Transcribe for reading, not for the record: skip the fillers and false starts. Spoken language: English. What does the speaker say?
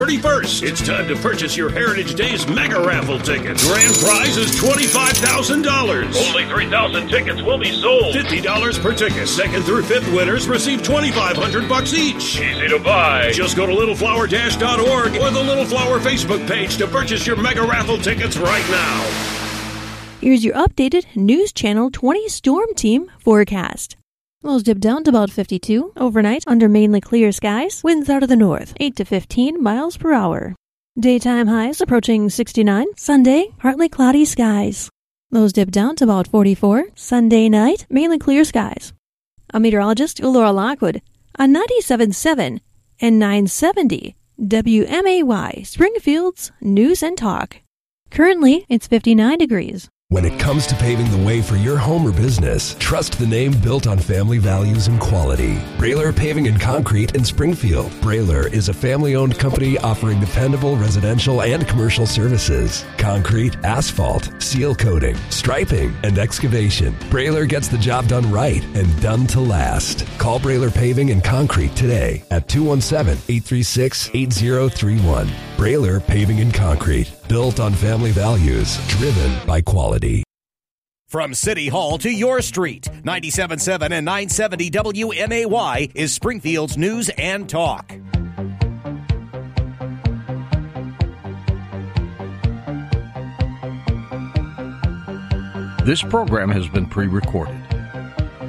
31st. It's time to purchase your Heritage Days mega raffle tickets. Grand prize is $25,000. Only 3,000 tickets will be sold. $50 per ticket. Second through fifth winners receive $2,500 each. Easy to buy. Just go to littleflower-org or the Little Flower Facebook page to purchase your mega raffle tickets right now. Here's your updated News Channel 20 Storm Team forecast. Lows dip down to about 52 overnight under mainly clear skies. Winds out of the north, 8 to 15 miles per hour. Daytime highs approaching 69. Sunday, partly cloudy skies. Lows dip down to about 44. Sunday night, mainly clear skies. I'm meteorologist Laura Lockwood on 97.7 and 970 WMAY, Springfield's News and Talk. Currently, it's 59 degrees. When it comes to paving the way for your home or business, trust the name built on family values and quality. Brailer Paving and Concrete in Springfield. Brailer is a family-owned company offering dependable residential and commercial services. Concrete, asphalt, seal coating, striping, and excavation. Brailer gets the job done right and done to last. Call Brailer Paving and Concrete today at 217-836-8031. Brailer Paving and Concrete. Built on family values, driven by quality. From City Hall to your street, 97.7 and 970 WMAY is Springfield's News and Talk. This program has been pre-recorded.